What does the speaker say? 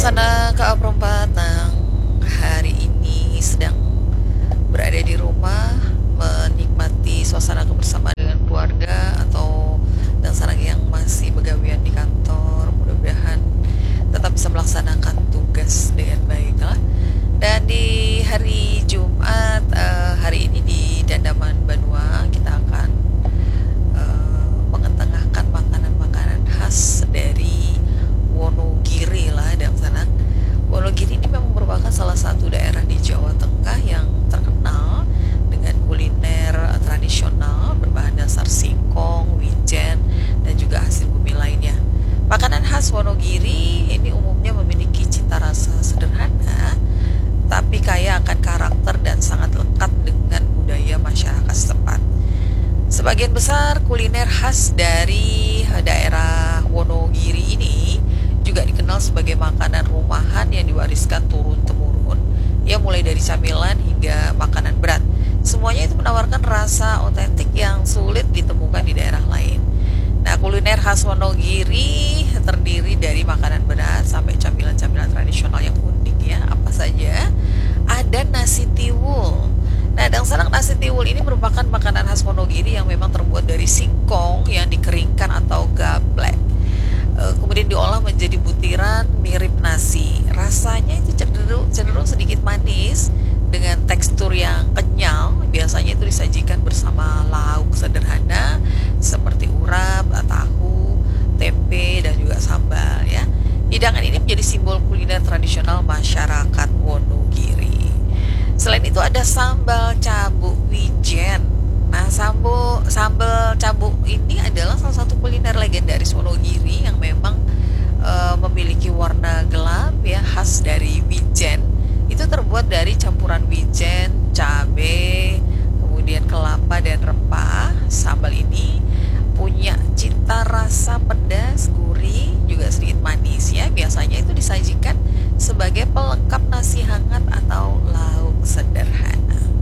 Sanak perempatan hari ini sedang berada di rumah menikmati suasana kebersamaan dengan keluarga atau dan sanak yang masih begawian di kantor, mudah-mudahan tetap bisa melaksanakan tugas dengan baik lah. Dan di hari Jumat hari ini di Dandaman Banua kita akan mengetengahkan makanan-makanan khas dari Wonogiri lah dalam sana. Wonogiri ini memang merupakan salah satu daerah di Jawa Tengah yang terkenal dengan kuliner tradisional berbahan dasar singkong, wijen, dan juga hasil bumi lainnya. Makanan khas Wonogiri ini umumnya memiliki cita rasa sederhana, tapi kaya akan karakter dan sangat lekat dengan budaya masyarakat setempat. Sebagian besar kuliner khas dari daerah Wonogiri ini juga dikenal sebagai makanan rumahan yang diwariskan turun-temurun. Ya, mulai dari camilan hingga makanan berat. Semuanya itu menawarkan rasa otentik yang sulit ditemukan di daerah lain. Nah, kuliner khas Wonogiri terdiri dari makanan berat sampai camilan-camilan tradisional yang unik ya. Apa saja? Ada nasi tiwul. Nah, dangsalang nasi tiwul ini merupakan makanan khas Wonogiri yang memang terbuat dari singkong yang dikeringkan atau gaplek. Kemudian diolah menjadi butiran mirip nasi. Rasanya itu cenderung sedikit manis dengan tekstur yang kenyal. Biasanya itu disajikan bersama lauk sederhana seperti urap, tahu, tempe, dan juga sambal ya. Hidangan ini menjadi simbol kuliner tradisional masyarakat Wonogiri. Selain itu ada sambal cabuk wijen. Nah, sambal cabuk ini adalah salah satu kuliner legendaris Wonogiri yang memang memiliki warna gelap ya, khas dari wijen. Itu terbuat dari campuran wijen, cabai, kemudian kelapa dan rempah. Sambal ini punya cita rasa pedas, gurih, juga sedikit manis ya. Biasanya itu disajikan sebagai pelengkap nasi hangat atau lauk sederhana.